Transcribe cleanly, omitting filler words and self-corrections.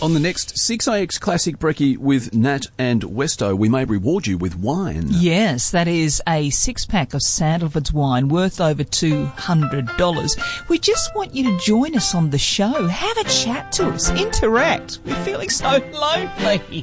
On the next 6AX Classic Brekkie with Nat and Westo, we may reward you with wine. Yes, that is a 6-pack of Sandalwood's wine worth over $200. We just want you to join us on the show. Have a chat to us. Interact. We're feeling so lonely.